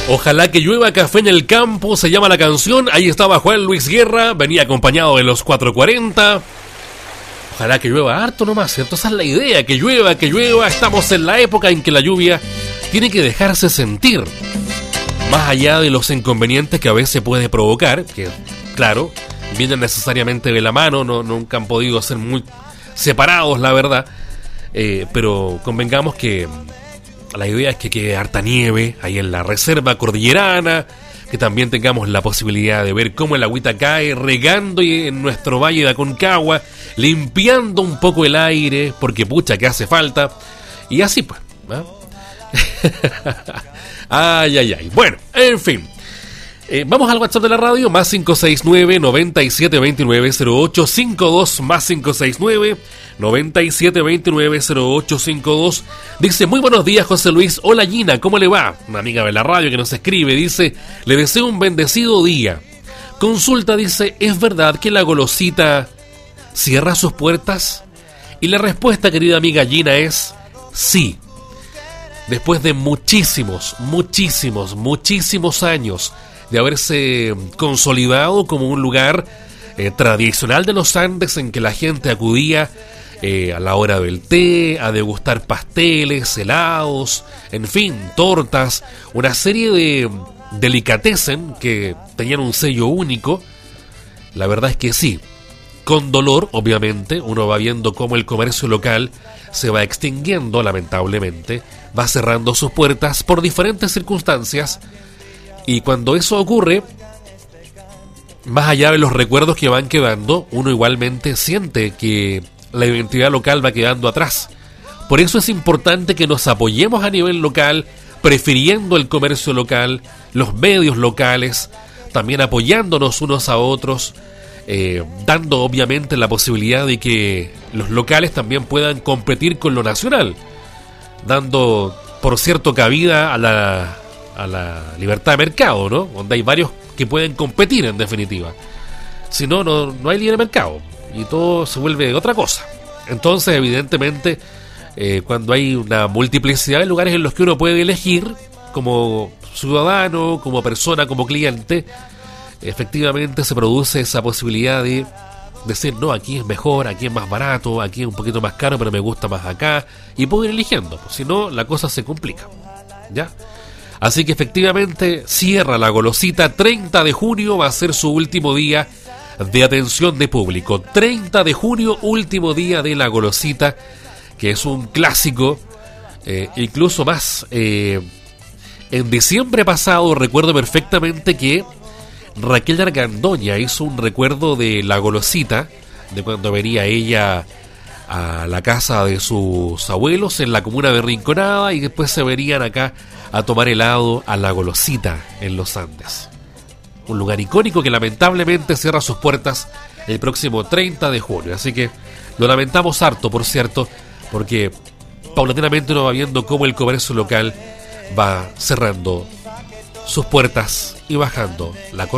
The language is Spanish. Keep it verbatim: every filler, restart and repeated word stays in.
Ojalá que llueva café en el campo, se llama la canción. Ahí estaba Juan Luis Guerra, venía acompañado de los cuatro cuarenta. Ojalá que llueva harto nomás, ¿cierto? Esa es la idea, que llueva, que llueva. Estamos en la época en que la lluvia tiene que dejarse sentir. Más allá de los inconvenientes que a veces puede provocar, que claro, vienen necesariamente de la mano, no, nunca han podido ser muy separados, la verdad. Eh, pero convengamos que la idea es que quede harta nieve ahí en la reserva cordillerana, que también tengamos la posibilidad de ver cómo el agüita cae regando en nuestro valle de Aconcagua, limpiando un poco el aire, porque pucha que hace falta, y así pues, ¿eh? Ay, ay, ay. Bueno, en fin. Eh, vamos al WhatsApp de la radio, más cinco seis nueve, noventa y siete veintinueve, cero ocho cincuenta y dos, más cinco seis nueve, noventa y siete veintinueve, cero ocho cincuenta y dos. Dice, muy buenos días, José Luis. Hola, Gina, ¿cómo le va? Una amiga de la radio que nos escribe, dice, le deseo un bendecido día. Consulta, dice, ¿es verdad que la golosita cierra sus puertas? Y la respuesta, querida amiga Gina, es sí. Después de muchísimos, muchísimos, muchísimos años de haberse consolidado como un lugar eh, tradicional de los Andes en que la gente acudía eh, a la hora del té, a degustar pasteles, helados, en fin, tortas, una serie de delicatessen que tenían un sello único. La verdad es que sí, con dolor, obviamente, uno va viendo cómo el comercio local se va extinguiendo, lamentablemente, va cerrando sus puertas por diferentes circunstancias. Y cuando eso ocurre, más allá de los recuerdos que van quedando, uno igualmente siente que la identidad local va quedando atrás. Por eso es importante que nos apoyemos a nivel local, prefiriendo el comercio local, los medios locales, también apoyándonos unos a otros, eh, dando obviamente la posibilidad de que los locales también puedan competir con lo nacional, dando, por cierto, cabida a la... a la libertad de mercado, ¿no? Donde hay varios que pueden competir en definitiva. Si no, no, no hay libre mercado y todo se vuelve otra cosa. Entonces, evidentemente, eh, cuando hay una multiplicidad de lugares en los que uno puede elegir como ciudadano, como persona, como cliente, efectivamente se produce esa posibilidad de decir, no, aquí es mejor, aquí es más barato, aquí es un poquito más caro, pero me gusta más acá, y puedo ir eligiendo. Si no, la cosa se complica, ¿ya? Así que efectivamente cierra la golosita. Treinta de junio va a ser su último día de atención de público. Treinta de junio, último día de la golosita, que es un clásico, eh, incluso más. Eh, en diciembre pasado recuerdo perfectamente que Raquel Argandoña hizo un recuerdo de la golosita, de cuando venía ella a la casa de sus abuelos en la comuna de Rinconada y después se venían acá a tomar helado a la golosita en los Andes. Un lugar icónico que lamentablemente cierra sus puertas el próximo treinta de junio. Así que lo lamentamos harto, por cierto, porque paulatinamente uno va viendo cómo el comercio local va cerrando sus puertas y bajando la